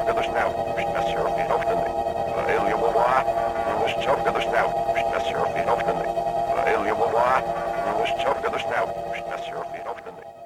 de snout, met surf in hoofdende. Heel wabla, surf de snout, met surf in hoofdende. Heel wabla, surf de snout, met surf in hoofdende.